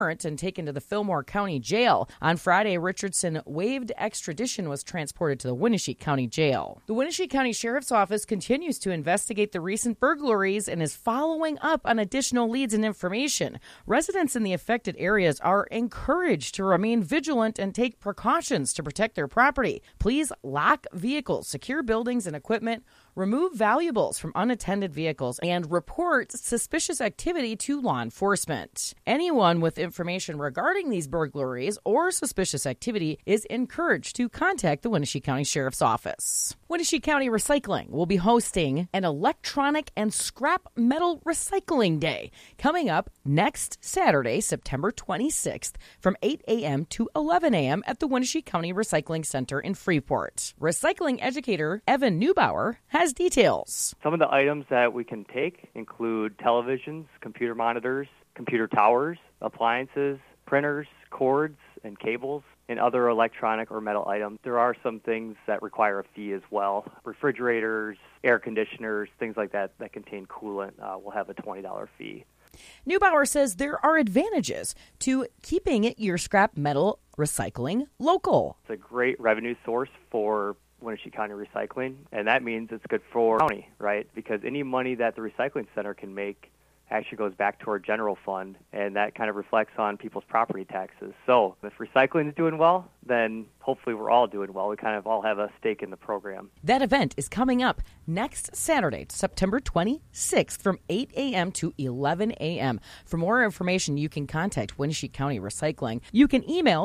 and taken to the Fillmore County Jail. On Friday, Richardson waived extradition, was transported to the Winneshiek County Jail. The Winneshiek County Sheriff's Office continues to investigate the recent burglaries and is following up on additional leads and information. Residents in the affected areas are encouraged to remain vigilant and take precautions to protect their property. Please lock vehicles, secure buildings and equipment, remove valuables from unattended vehicles, and report suspicious activity to law enforcement. Anyone with information regarding these burglaries or suspicious activity is encouraged to contact the Winneshiek County Sheriff's Office. Winneshiek County Recycling will be hosting an electronic and scrap metal recycling day coming up next Saturday, September 26th from 8 a.m. to 11 a.m. at the Winneshiek County Recycling Center in Freeport. Recycling educator Evan Neubauer has details. Some of the items that we can take include televisions, computer monitors, computer towers, appliances, printers, cords, and cables, and other electronic or metal items. There are some things that require a fee as well. Refrigerators, air conditioners, things like that that contain coolant will have a $20 fee. Neubauer says there are advantages to keeping your scrap metal recycling local. It's a great revenue source for Winneshiek County Recycling, and that means it's good for the county, right? Because any money that the recycling center can make actually goes back to our general fund, and that kind of reflects on people's property taxes. So if recycling is doing well, then hopefully we're all doing well. We kind of all have a stake in the program. That event is coming up next Saturday, September 26th from 8 a.m. to 11 a.m. For more information, you can contact Winneshiek County Recycling. You can email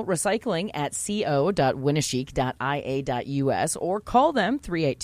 recycling@co.winneshiek.ia.us or call them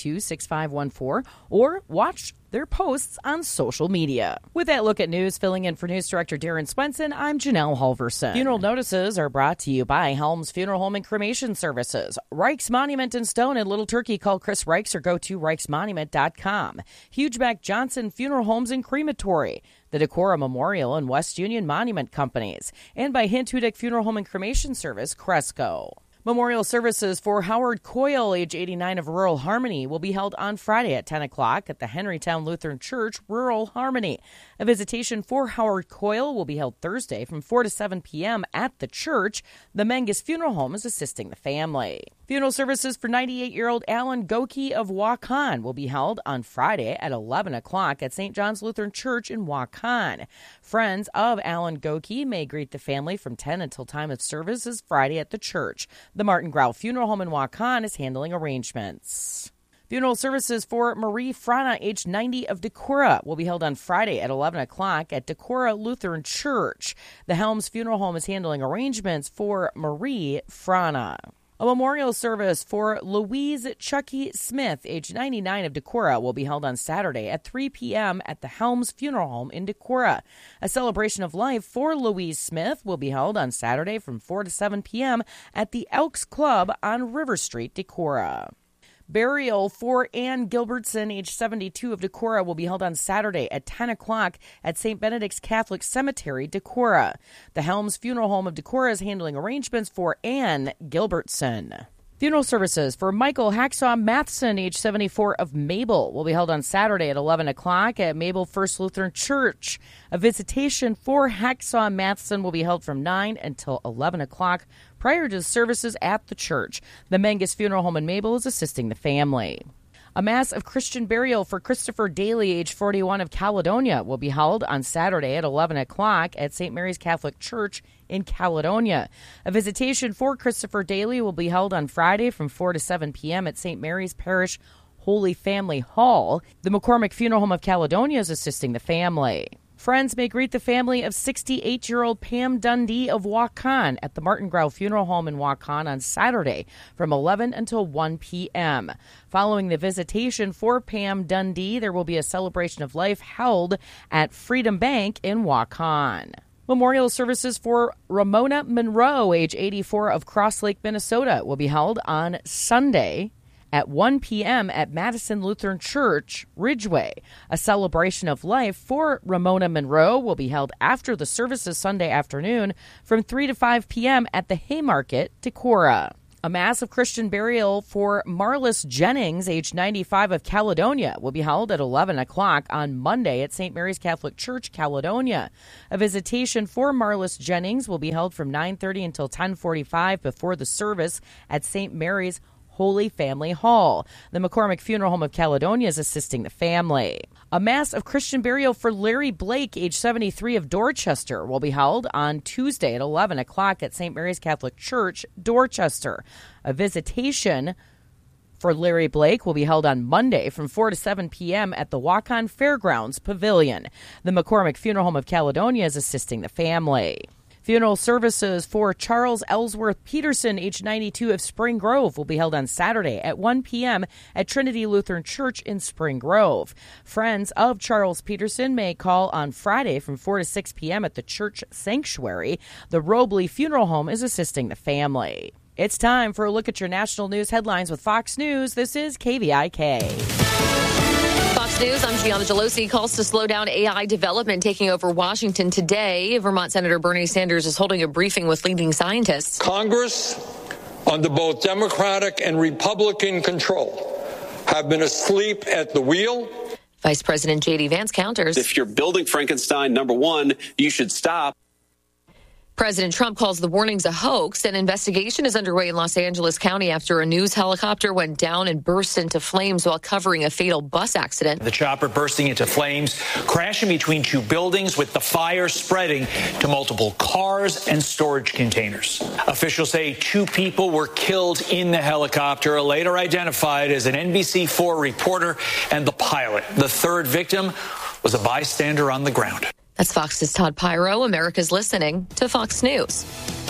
382-6514 or watch their posts on social media. With that look at news, filling in for News Director Darren Swenson, I'm Janelle Halverson. Funeral notices are brought to you by Helms Funeral Home and Cremation Services. Reichs Monument in Stone and Little Turkey. Call Chris Reichs or go to reichsmonument.com. Hugeback Johnson Funeral Homes and Crematory. The Decorah Memorial and West Union Monument Companies. And by Hint Hudick Funeral Home and Cremation Service, Cresco. Memorial services for Howard Coyle, age 89, of Rural Harmony, will be held on Friday at 10 o'clock at the Henrytown Lutheran Church, Rural Harmony. A visitation for Howard Coyle will be held Thursday from 4 to 7 p.m. at the church. The Mengus Funeral Home is assisting the family. Funeral services for 98-year-old Alan Goki of Waukon will be held on Friday at 11 o'clock at St. John's Lutheran Church in Waukon. Friends of Alan Goki may greet the family from 10 until time of service is Friday at the church. The Martin Grau Funeral Home in Waukon is handling arrangements. Funeral services for Marie Frana, age 90, of Decorah, will be held on Friday at 11 o'clock at Decorah Lutheran Church. The Helms Funeral Home is handling arrangements for Marie Frana. A memorial service for Louise Chucky Smith, age 99, of Decorah, will be held on Saturday at 3 p.m. at the Helms Funeral Home in Decorah. A celebration of life for Louise Smith will be held on Saturday from 4 to 7 p.m. at the Elks Club on River Street, Decorah. Burial for Ann Gilbertson, age 72, of Decorah, will be held on Saturday at 10 o'clock at St. Benedict's Catholic Cemetery, Decorah. The Helms Funeral Home of Decorah is handling arrangements for Ann Gilbertson. Funeral services for Michael Hacksaw Matheson, age 74, of Mabel, will be held on Saturday at 11 o'clock at Mabel First Lutheran Church. A visitation for Hacksaw Matheson will be held from 9 until 11 o'clock prior to the services at the church. The Mengus Funeral Home in Mabel is assisting the family. A Mass of Christian burial for Christopher Daly, age 41, of Caledonia, will be held on Saturday at 11 o'clock at St. Mary's Catholic Church in Caledonia. A visitation for Christopher Daly will be held on Friday from 4 to 7 p.m. at St. Mary's Parish Holy Family Hall. The McCormick Funeral Home of Caledonia is assisting the family. Friends may greet the family of 68-year-old Pam Dundee of Waukon at the Martin Grau Funeral Home in Waukon on Saturday from 11 until 1 p.m. Following the visitation for Pam Dundee, there will be a celebration of life held at Freedom Bank in Waukon. Memorial services for Ramona Monroe, age 84, of Cross Lake, Minnesota, will be held on Sunday at 1 p.m. at Madison Lutheran Church, Ridgeway. A celebration of life for Ramona Monroe will be held after the services Sunday afternoon from 3 to 5 p.m. at the Haymarket, Decorah. A mass of Christian burial for Marlis Jennings, age 95, of Caledonia, will be held at 11 o'clock on Monday at St. Mary's Catholic Church, Caledonia. A visitation for Marlis Jennings will be held from 9:30 until 10:45 before the service at St. Mary's Holy Family Hall. The McCormick Funeral Home of Caledonia is assisting the family. A mass of Christian burial for Larry Blake, age 73, of Dorchester, will be held on Tuesday at 11 o'clock at St. Mary's Catholic Church, Dorchester. A visitation for Larry Blake will be held on Monday from 4 to 7 p.m. at the Waukon Fairgrounds Pavilion. The McCormick Funeral Home of Caledonia is assisting the family. Funeral services for Charles Ellsworth Peterson, age 92, of Spring Grove, will be held on Saturday at 1 p.m. at Trinity Lutheran Church in Spring Grove. Friends of Charles Peterson may call on Friday from 4 to 6 p.m. at the church sanctuary. The Robley Funeral Home is assisting the family. It's time for a look at your national news headlines with Fox News. This is KVIK. Fox News, I'm Gianna Gelosi. Calls to slow down AI development taking over Washington today. Vermont Senator Bernie Sanders is holding a briefing with leading scientists. Congress, under both Democratic and Republican control, have been asleep at the wheel. Vice President J.D. Vance counters. If you're building Frankenstein, number one, you should stop. President Trump calls the warnings a hoax. An investigation is underway in Los Angeles County after a news helicopter went down and burst into flames while covering a fatal bus accident. The chopper bursting into flames, crashing between two buildings with the fire spreading to multiple cars and storage containers. Officials say 2 people were killed in the helicopter, later identified as an NBC4 reporter and the pilot. The third victim was a bystander on the ground. That's Fox's Todd Pyro. America's listening to Fox News.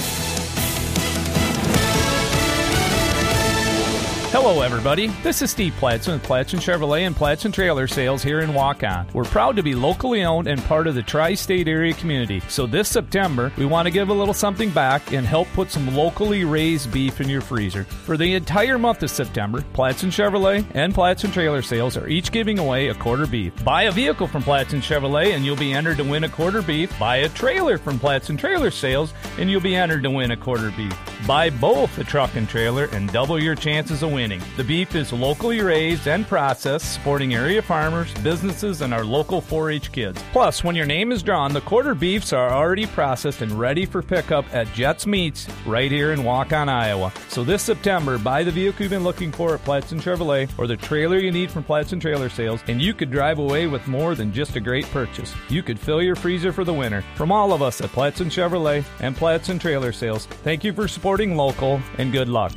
Hello, everybody. This is Steve Platson with Platson Chevrolet and Platson Trailer Sales here in Waukon. We're proud to be locally owned and part of the tri-state area community. So this September, we want to give a little something back and help put some locally raised beef in your freezer. For the entire month of September, Platson Chevrolet and Platson Trailer Sales are each giving away a quarter beef. Buy a vehicle from Platson Chevrolet and you'll be entered to win a quarter beef. Buy a trailer from Platson Trailer Sales and you'll be entered to win a quarter beef. Buy both a truck and trailer and double your chances of winning. The beef is locally raised and processed, supporting area farmers, businesses, and our local 4-H kids. Plus, when your name is drawn, the quarter beefs are already processed and ready for pickup at Jets Meats right here in Waukon, Iowa. So this September, buy the vehicle you've been looking for at Platson Chevrolet or the trailer you need from Platson Trailer Sales, and you could drive away with more than just a great purchase. You could fill your freezer for the winter. From all of us at Platson Chevrolet and Platson Trailer Sales, thank you for supporting local, and good luck.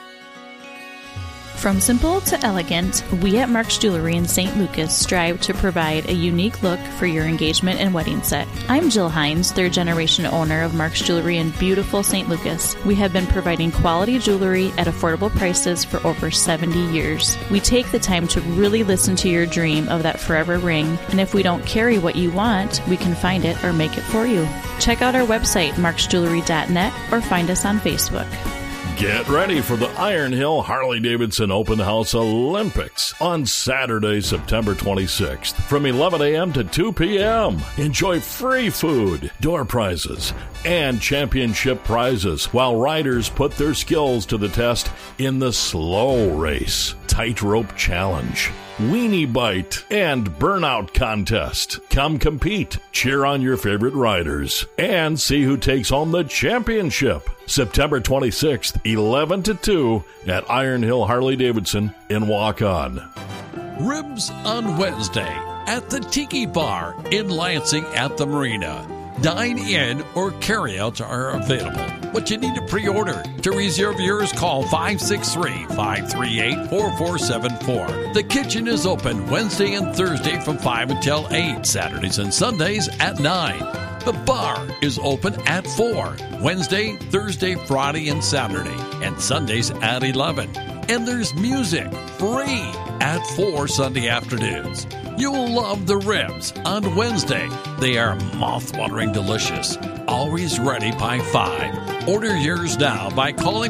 From simple to elegant, we at Mark's Jewelry in St. Lucas strive to provide a unique look for your engagement and wedding set. I'm Jill Hines, third-generation owner of Mark's Jewelry in beautiful St. Lucas. We have been providing quality jewelry at affordable prices for over 70 years. We take the time to really listen to your dream of that forever ring, and if we don't carry what you want, we can find it or make it for you. Check out our website, marksjewelry.net, or find us on Facebook. Get ready for the Iron Hill Harley-Davidson Open House Olympics on Saturday, September 26th from 11 a.m. to 2 p.m. Enjoy free food, door prizes, and championship prizes while riders put their skills to the test in the slow race, tightrope challenge, weenie bite, and burnout contest. Come compete, cheer on your favorite riders, and see who takes home the championship. September 26th, 11 to 2 at Iron Hill Harley-Davidson in Waukon. Ribs on Wednesday at the Tiki Bar in Lansing at the Marina. Dine-in or carry-outs are available, but you need to pre-order. To reserve yours, call 563-538-4474. The kitchen is open Wednesday and Thursday from 5 until 8, Saturdays and Sundays at 9. The bar is open at 4, Wednesday, Thursday, Friday, and Saturday, and Sundays at 11. And there's music, free, at 4 Sunday afternoons. You'll love the ribs on Wednesday. They are mouth-watering delicious, always ready by 5. Order yours now by calling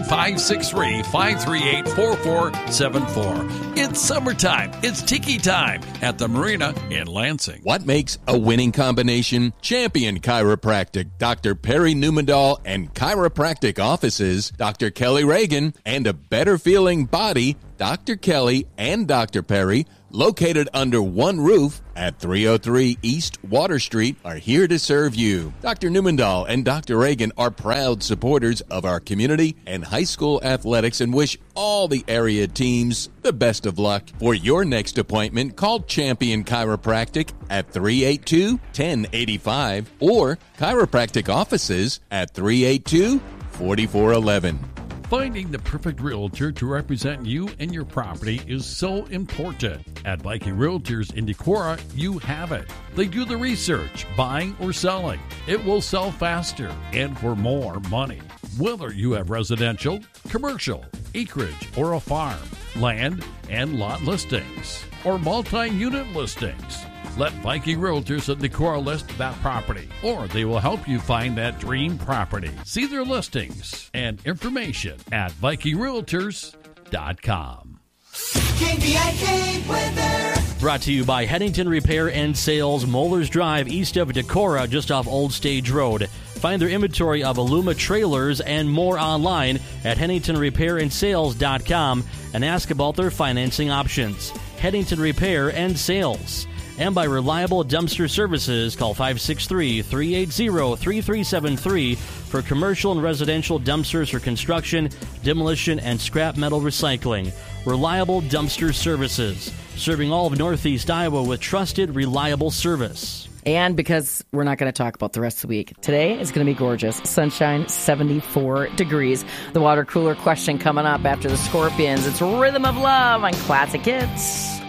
563-538-4474. It's summertime. It's tiki time at the Marina in Lansing. What makes a winning combination? Champion Chiropractic, Dr. Perry Newmandahl and Chiropractic Offices, Dr. Kelly Reagan, and a better feeling body, Dr. Kelly and Dr. Perry, located under one roof at 303 East Water Street, are here to serve you. Dr. Newmandahl and Dr. Reagan are proud supporters of our community and high school athletics and wish all the area teams the best of luck. For your next appointment, call Champion Chiropractic at 382-1085 or Chiropractic Offices at 382-4411. Finding the perfect realtor to represent you and your property is so important. At Viking Realtors in Decorah, you have it. They do the research, buying or selling. It will sell faster and for more money. Whether you have residential, commercial, acreage, or a farm, land and lot listings, or multi-unit listings, let Viking Realtors in Decorah list that property, or they will help you find that dream property. See their listings and information at VikingRealtors.com. KVIK weather. Brought to you by Hennington Repair and Sales, Moeller's Drive, east of Decorah, just off Old Stage Road. Find their inventory of Aluma trailers and more online at HenningtonRepairandSales.com and ask about their financing options. Hennington Repair and Sales. And by Reliable Dumpster Services, call 563-380-3373 for commercial and residential dumpsters for construction, demolition, and scrap metal recycling. Reliable Dumpster Services, serving all of Northeast Iowa with trusted, reliable service. And because we're not going to talk about the rest of the week, today is going to be gorgeous. Sunshine, 74 degrees. The water cooler question coming up after the Scorpions. It's Rhythm of Love on Classic Hits.